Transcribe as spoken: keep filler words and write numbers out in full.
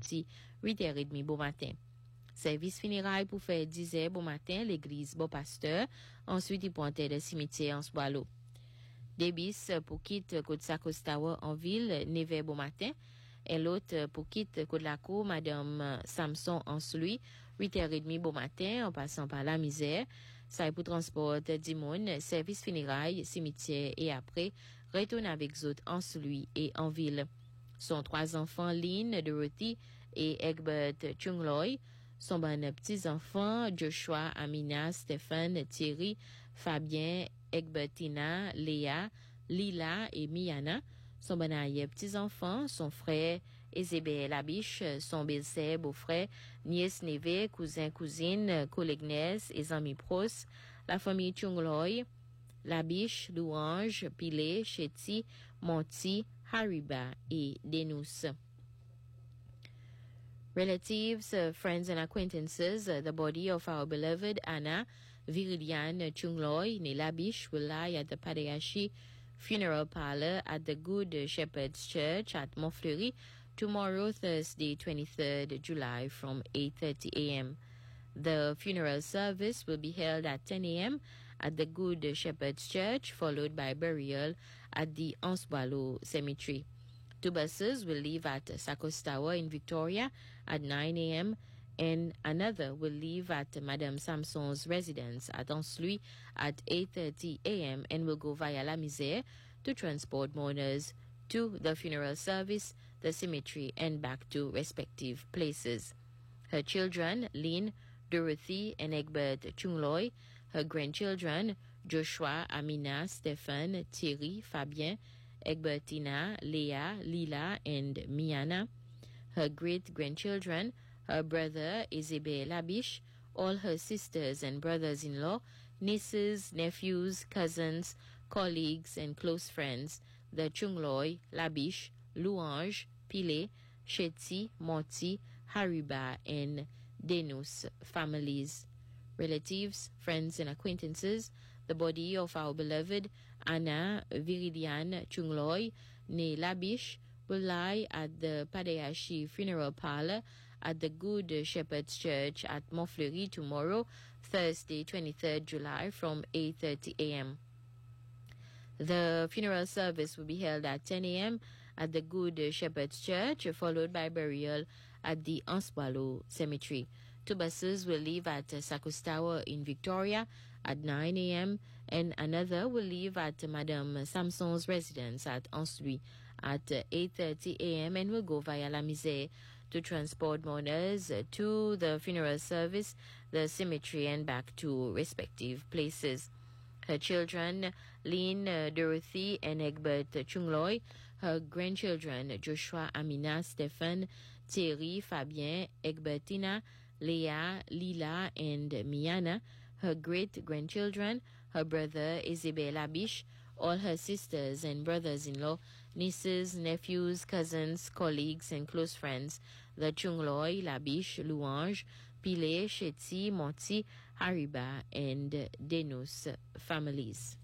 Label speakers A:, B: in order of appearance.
A: Monti, huit heures trente bon matin. Service funérailles pour faire dix heures bon matin, l'église Bon Pasteur. Ensuite, il pointait le cimetière en Sboilo. Débis pour quitte côte Sacostawa en ville, neuf heures bon matin. Et l'autre pour quitte côte la cour, Madame Samson en celui, huit heures trente bon matin, en passant par la misère. Ça est pour transport d'Imon, service funérailles, cimetière et après, retourne avec autres en celui et en ville. Son trois enfants, Lynn, Dorothy et Egbert Chungloy. Son bon petits-enfants, Joshua, Amina, Stéphane, Thierry, Fabien, Egbertina, Léa, Lila et Miana. Son bon petits-enfants, son frère, Ezébé Labiche, son belle-sœur, beau-frère, nièce, neveu, cousin, cousine, collègue nièce et amis pros, la famille Chungloy, Labiche, Louange, Pilé, Chetty, Monti, Hariba et Denous. Relatives, uh, friends and acquaintances, uh, the body of our beloved Anna Viridian Chungloy ne Labiche will lie at the Padeashi Funeral Parlor at the Good Shepherd's Church at Montfleury tomorrow, Thursday, twenty-third July from eight thirty a.m. The funeral service will be held at ten a.m. at the Good Shepherd's Church, followed by burial at the Ansbalo Cemetery. Two buses will leave at Sacostawa in Victoria at nine a.m. and another will leave at Madame Samson's residence at Anslui at eight thirty a.m. and will go via La Misère to transport mourners to the funeral service, the cemetery, and back to respective places. Her children, Lynn, Dorothy, and Egbert Chungloy. Her grandchildren, Joshua, Amina, Stéphane, Thierry, Fabien, Egbertina, Leah, Lila, and Miana. Her great-grandchildren, her brother, Ezebe Labiche, all her sisters and brothers-in-law, nieces, nephews, cousins, colleagues, and close friends, the Chungloy, Labiche, Louange, Pilé, Chetty, Monti, Hariba, and Denous families. Relatives, friends, and acquaintances, the body of our beloved Anna Viridian Chungloy, ne Labiche, will lie at the Padeashi Funeral Parlor at the Good Shepherd's Church at Montfleury tomorrow, Thursday, twenty-third July from eight thirty a.m. The funeral service will be held at ten a.m. at the Good Shepherd's Church, followed by burial at the Ansbalo Cemetery. Two buses will leave at Sacostawa in Victoria at nine a.m. and another will leave at Madame Samson's residence at Anslui at eight thirty a.m. and will go via La Misère to transport mourners to the funeral service, the cemetery, and back to respective places. Her children, Lynn, Dorothy, and Egbert Chungloy. Her grandchildren, Joshua, Amina, Stéphane, Thierry, Fabien, Egbertina, Leah, Lila, and Miana. Her great-grandchildren, her brother, Ezebe Labiche, all her sisters and brothers-in-law, nieces, nephews, cousins, colleagues, and close friends, the Chungloy, Labiche, Louange, Pilé, Chetty, Monti, Hariba, and Denous families.